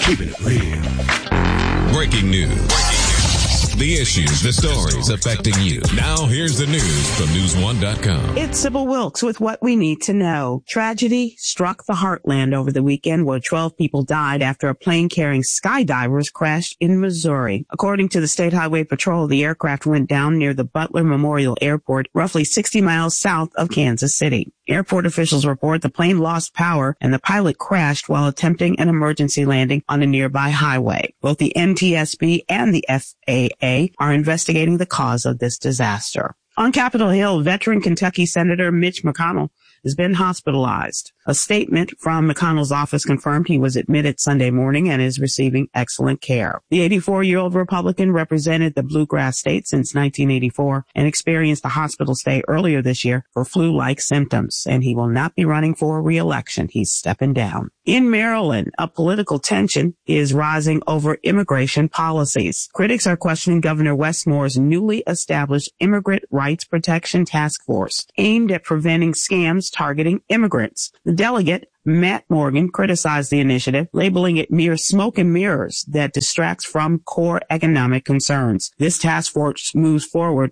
Keeping it real. Breaking news. The issues, the stories affecting you. Now here's the news from News1.com. It's Sybil Wilkes with what we need to know. Tragedy struck the heartland over the weekend where 12 people died after a plane carrying skydivers crashed in Missouri. According to the State Highway Patrol, the aircraft went down near the Butler Memorial Airport, roughly 60 miles south of Kansas City. Airport officials report the plane lost power and the pilot crashed while attempting an emergency landing on a nearby highway. Both the NTSB and the FAA are investigating the cause of this disaster. On Capitol Hill, veteran Kentucky Senator Mitch McConnell has been hospitalized. A statement from McConnell's office confirmed he was admitted Sunday morning and is receiving excellent care. The 84-year-old Republican represented the Bluegrass State since 1984 and experienced a hospital stay earlier this year for flu-like symptoms, and he will not be running for re-election. He's stepping down. In Maryland, a political tension is rising over immigration policies. Critics are questioning Governor Wes Moore's newly established Immigrant Rights Protection Task Force aimed at preventing scams targeting immigrants. The delegate, Matt Morgan, criticized the initiative, labeling it mere smoke and mirrors that distracts from core economic concerns. This task force moves forward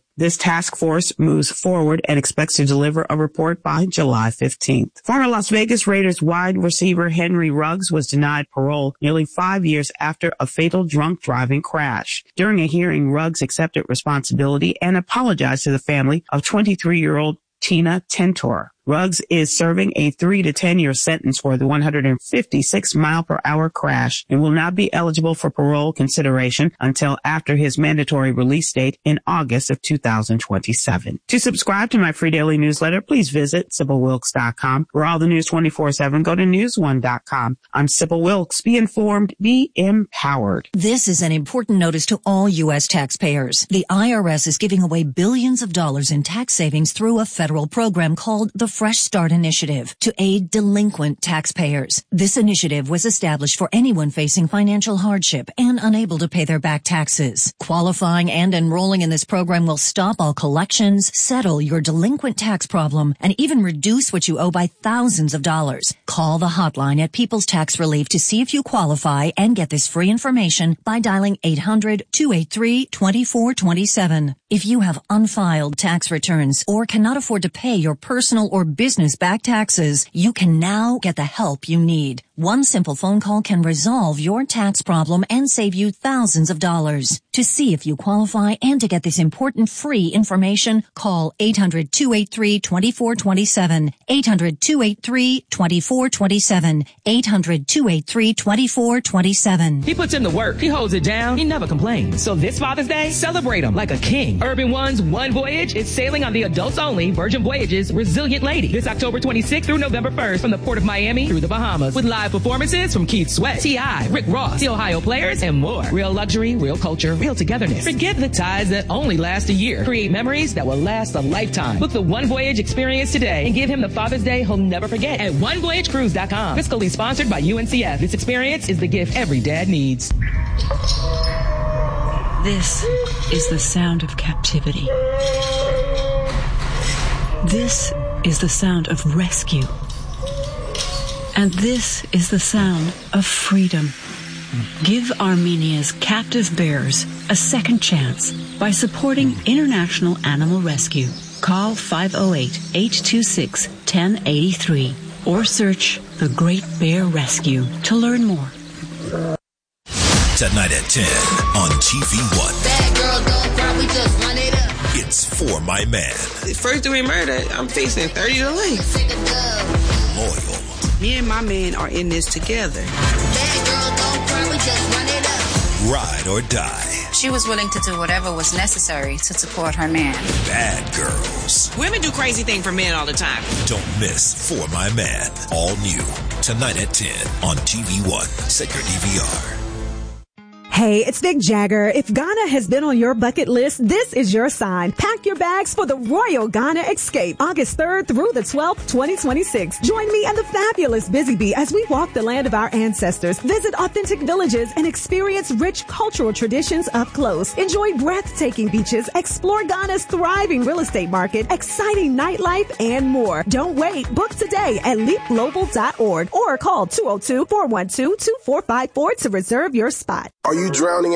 and expects to deliver a report by July 15th. Former Las Vegas Raiders wide receiver Henry Ruggs was denied parole nearly 5 years after a fatal drunk driving crash. During a hearing, Ruggs accepted responsibility and apologized to the family of 23-year-old Tina Tentor. Ruggs is serving a 3 to 10 year sentence for the 156 mile per hour crash and will not be eligible for parole consideration until after his mandatory release date in August of 2027. To subscribe to my free daily newsletter, please visit SybilWilkes.com. For all the news 24/7, go to News1.com. I'm Sybil Wilkes. Be informed, be empowered. This is an important notice to all U.S. taxpayers. The IRS is giving away billions of dollars in tax savings through a federal program called the Fresh Start Initiative to aid delinquent taxpayers. This initiative was established for anyone facing financial hardship and unable to pay their back taxes. Qualifying and enrolling in this program will stop all collections, settle your delinquent tax problem, and even reduce what you owe by thousands of dollars. Call the hotline at People's Tax Relief to see if you qualify and get this free information by dialing 800-283-2427. If you have unfiled tax returns or cannot afford to pay your personal or business back taxes, you can now get the help you need. One simple phone call can resolve your tax problem and save you thousands of dollars. To see if you qualify and to get this important free information, call 800-283-2427, 800-283-2427, 800-283-2427. He puts in the work. He holds it down. He never complains. So this Father's Day, celebrate him like a king. Urban One's One Voyage is sailing on the adults-only Virgin Voyages Resilient Lady this October 26th through November 1st from the Port of Miami through the Bahamas with live performances from Keith Sweat, T.I., Rick Ross, The Ohio Players, and more. Real luxury, real culture, real togetherness. Forget the ties that only last a year. Create memories that will last a lifetime. Book the One Voyage experience today and give him the Father's Day he'll never forget at OneVoyageCruise.com. Fiscally sponsored by UNCF. This experience is the gift every dad needs. This is the sound of captivity. This is the sound of rescue. And this is the sound of freedom. Give Armenia's captive bears a second chance by supporting International Animal Rescue. Call 508-826-1083 or search The Great Bear Rescue to learn more. Tonight at 10 on TV1. Bad girl, don't cry, we just run it up. It's For My Man. First degree murder, I'm facing 30 to life. Loyal. Me and my man are in this together. Bad girl, don't cry, we just run it up. Ride or die. She was willing to do whatever was necessary to support her man. Bad girls. Women do crazy things for men all the time. Don't miss For My Man. All new. Tonight at 10 on TV1. Set your DVR. Hey, it's Vic Jagger. If Ghana has been on your bucket list, this is your sign. Pack your bags for the Royal Ghana Escape, August 3rd through the 12th, 2026. Join me and the fabulous Busy Bee as we walk the land of our ancestors, visit authentic villages, and experience rich cultural traditions up close. Enjoy breathtaking beaches, explore Ghana's thriving real estate market, exciting nightlife, and more. Don't wait. Book today at leapglobal.org or call 202-412-2454 to reserve your spot. Are you drowning